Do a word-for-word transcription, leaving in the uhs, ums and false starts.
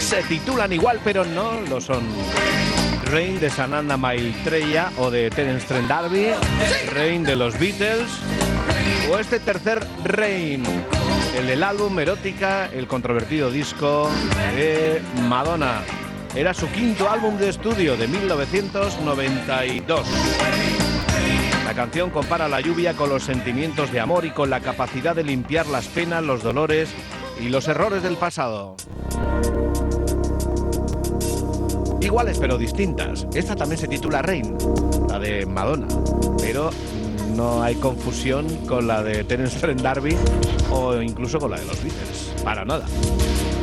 se titulan igual, pero no lo son. Rain de Sananda Maitreya o de Terence Trent D'Arby, Rain de los Beatles o este tercer Rain, el del álbum Erótica, el controvertido disco de Madonna. Era su quinto álbum de estudio de mil novecientos noventa y dos. La canción compara la lluvia con los sentimientos de amor y con la capacidad de limpiar las penas, los dolores y los errores del pasado. Iguales pero distintas. Esta también se titula Rain, la de Madonna, pero no hay confusión con la de Terence Trent D'Arby o incluso con la de los Beatles, para nada.